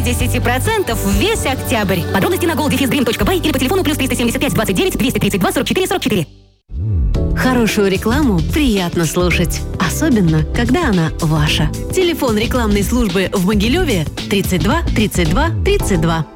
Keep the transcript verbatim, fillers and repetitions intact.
пятьдесят процентов весь октябрь. Подробности на gold dash dream точка by или по телефону плюс триста семьдесят пять двадцать девять двести тридцать два сорок четыре сорок четыре. Хорошую рекламу приятно слушать, особенно, когда она ваша. Телефон рекламной службы в Могилеве тридцать два тридцать два тридцать два.